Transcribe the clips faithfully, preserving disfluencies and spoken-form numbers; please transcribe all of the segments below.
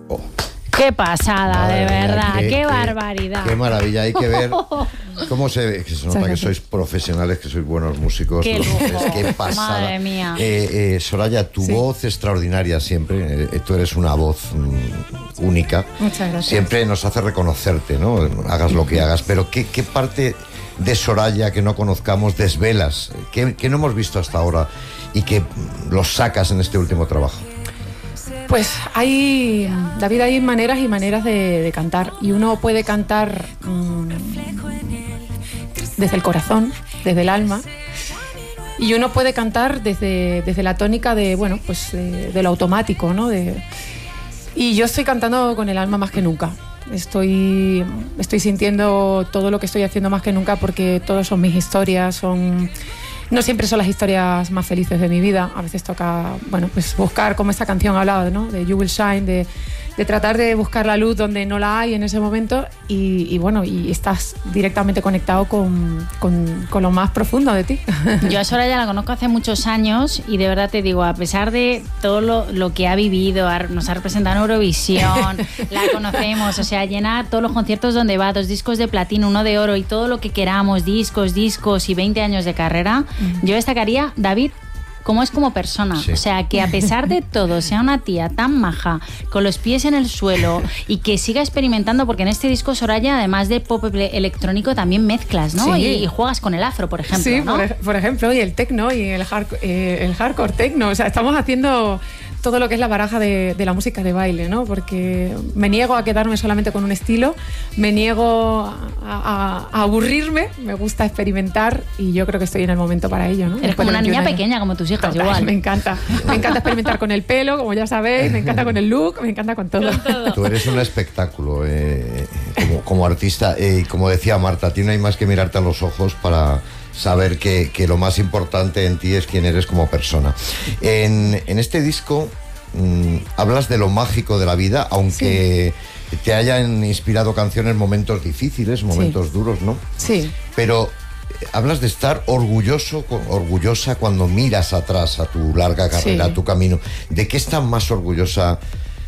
Oh. Qué pasada, Madre de verdad, mía, qué, qué, qué barbaridad. Qué maravilla, hay que ver cómo se ve, que se nota que sois profesionales, que sois buenos músicos. Qué los lujo. tres, qué pasada. Madre mía. Eh, eh, Soraya, tu sí. voz extraordinaria siempre, eh, tú eres una voz mm, única. Muchas gracias. Siempre nos hace reconocerte, ¿no? Hagas lo que hagas, pero ¿qué, qué parte de Soraya que no conozcamos desvelas? ¿Qué, qué no hemos visto hasta ahora y que los sacas en este último trabajo? Pues hay, David, hay maneras y maneras de, de cantar, y uno puede cantar mmm, desde el corazón, desde el alma, y uno puede cantar desde, desde la tónica de, bueno, pues de, de lo automático, ¿no? De, y yo estoy cantando con el alma más que nunca. Estoy, estoy sintiendo todo lo que estoy haciendo más que nunca, porque todas son mis historias, son... No siempre son las historias más felices de mi vida. A veces toca, bueno, pues buscar, como esta canción hablaba, ¿no? De You Will Shine, de, de tratar de buscar la luz donde no la hay en ese momento, y, y bueno, y estás directamente conectado con, con, con lo más profundo de ti. Yo a Soraya la conozco hace muchos años, y de verdad te digo, a pesar de todo lo, lo que ha vivido, nos ha representado en Eurovisión, la conocemos, o sea, llena todos los conciertos donde va, dos discos de platino, uno de oro, y todo lo que queramos, discos, discos y veinte años de carrera. Yo destacaría, David, cómo es como persona. Sí. O sea, que a pesar de todo sea una tía tan maja, con los pies en el suelo, y que siga experimentando, porque en este disco, Soraya, además de pop electrónico, también mezclas, ¿no? Sí. Y, y juegas con el afro, por ejemplo, sí, ¿no? por, por ejemplo, y el techno y el, hard, eh, el hardcore techno. O sea, estamos haciendo todo lo que es la baraja de, de la música de baile, ¿no? Porque me niego a quedarme solamente con un estilo, me niego a, a, a aburrirme, me gusta experimentar, y yo creo que estoy en el momento para ello, ¿no? Eres como una niña pequeña, como tus hijas. Total, igual. Me encanta. Me encanta experimentar con el pelo, como ya sabéis, me encanta con el look, me encanta con todo. Tú eres un espectáculo eh, como, como artista, y eh, como decía Marta, a ti no hay más que mirarte a los ojos para saber que, que lo más importante en ti es quién eres como persona. En, en este disco mmm, hablas de lo mágico de la vida, aunque sí. te hayan inspirado canciones en momentos difíciles, momentos sí. duros, ¿no? Sí. Pero hablas de estar orgulloso, orgullosa cuando miras atrás a tu larga carrera, sí. a tu camino. ¿De qué está más orgullosa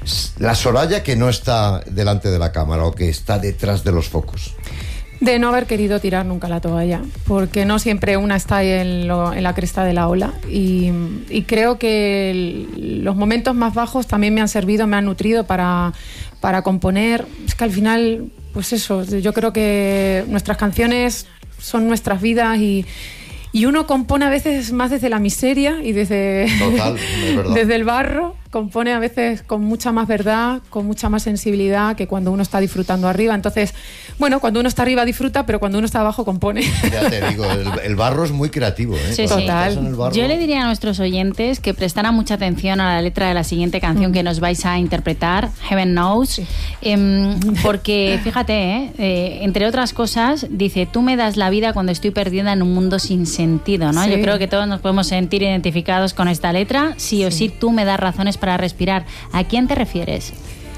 la Soraya que no está delante de la cámara o que está detrás de los focos? De no haber querido tirar nunca la toalla, porque no siempre una está en, lo, en la cresta de la ola, y, y creo que el, los momentos más bajos también me han servido, me han nutrido para, para componer. Es que al final, pues eso, yo creo que nuestras canciones son nuestras vidas, y, y uno compone a veces más desde la miseria y desde, Total, es verdad. desde el barro, compone a veces con mucha más verdad, con mucha más sensibilidad que cuando uno está disfrutando arriba. Entonces, bueno, cuando uno está arriba disfruta, pero cuando uno está abajo compone. Ya te digo, el, el barro es muy creativo, ¿eh? Sí, Cuando total. estás en el barro... Yo le diría a nuestros oyentes que prestaran mucha atención a la letra de la siguiente canción mm. que nos vais a interpretar, Heaven Knows, sí. eh, porque fíjate, eh, eh, entre otras cosas, dice: tú me das la vida cuando estoy perdida en un mundo sin sentido, ¿no? Sí. Yo creo que todos nos podemos sentir identificados con esta letra. Sí o sí, sí tú me das razones para respirar. ¿A quién te refieres?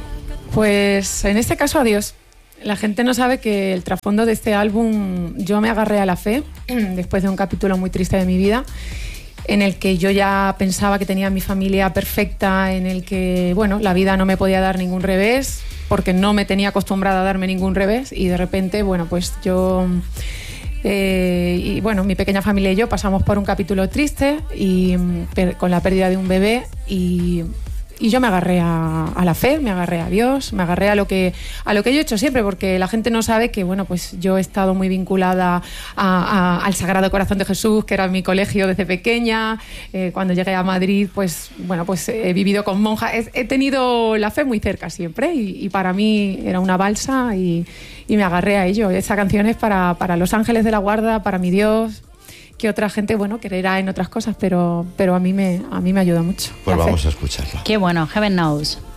Pues en este caso a Dios. La gente no sabe que el trasfondo de este álbum, yo me agarré a la fe después de un capítulo muy triste de mi vida, en el que yo ya pensaba que tenía mi familia perfecta, en el que, bueno, la vida no me podía dar ningún revés, porque no me tenía acostumbrada a darme ningún revés, y de repente, bueno, pues yo... Eh, y bueno, mi pequeña familia y yo pasamos por un capítulo triste, y per, con la pérdida de un bebé, y... Y yo me agarré a, a la fe, me agarré a Dios, me agarré a lo que a lo que yo he hecho siempre, porque la gente no sabe que, bueno, pues yo he estado muy vinculada a, a, al Sagrado Corazón de Jesús, que era mi colegio desde pequeña. Eh, cuando llegué a Madrid, pues bueno, pues he vivido con monjas. He, he tenido la fe muy cerca siempre, y, y para mí era una balsa, y, y me agarré a ello. Esa canción es para, para los ángeles de la guarda, para mi Dios, que otra gente, bueno, creerá en otras cosas, pero, pero a mí me, a mí me ayuda mucho. Pues vamos a escucharla. Qué bueno, Heaven Knows.